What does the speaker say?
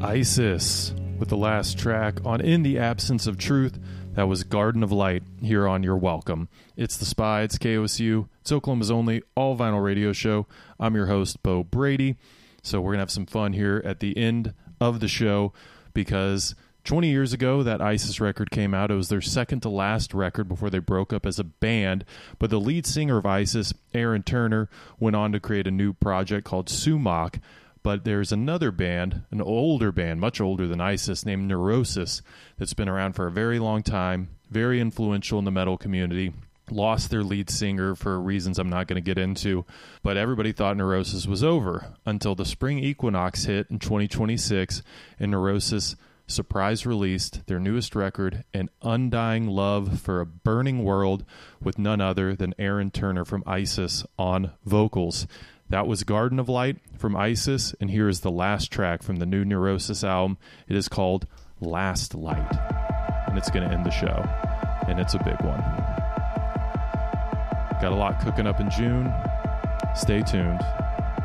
ISIS with the last track on In the Absence of Truth. That was Garden of Light here on You're Welcome. It's The Spy, it's KOSU, it's Oklahoma's only all-vinyl radio show. I'm your host, Bo Brady. So we're going to have some fun here at the end of the show because 20 years ago that ISIS record came out. It was their second to last record before they broke up as a band. But the lead singer of ISIS, Aaron Turner, went on to create a new project called Sumac. But there's another band, an older band, much older than ISIS, named Neurosis, that's been around for a very long time, very influential in the metal community. Lost their lead singer for reasons I'm not going to get into, but everybody thought Neurosis was over until the spring equinox hit in 2026, and Neurosis surprise released their newest record, An Undying Love for a Burning World, with none other than Aaron Turner from ISIS on vocals. That was Garden of Light from ISIS, and here is the last track from the new Neurosis album. It is called Last Light, and it's going to end the show, and it's a big one. Got a lot cooking up in June. Stay tuned.